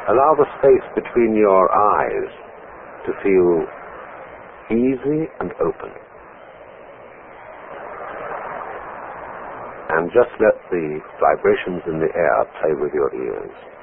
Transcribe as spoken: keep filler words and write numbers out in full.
Allow the space between your eyes to feel easy and open. And just let the vibrations in the air play with your ears.